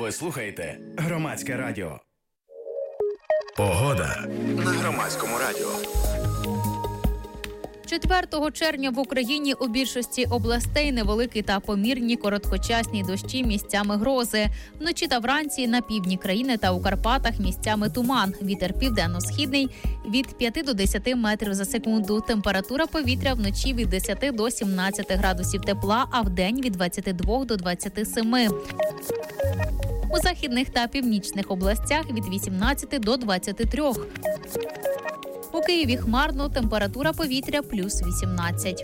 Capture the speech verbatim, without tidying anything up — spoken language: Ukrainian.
Ви слухаєте Громадське радіо. Погода на Громадському радіо. четвертого червня в Україні у більшості областей невеликі та помірні короткочасні дощі, місцями грози. Вночі та вранці на півдні країни та у Карпатах місцями туман. Вітер південно-східний від п'яти до десяти метрів за секунду. Температура повітря вночі від десяти до сімнадцяти градусів тепла, а вдень від двадцяти двох до двадцяти семи. У західних та північних областях від вісімнадцяти до двадцяти трьох. У Києві хмарно, температура повітря плюс вісімнадцять.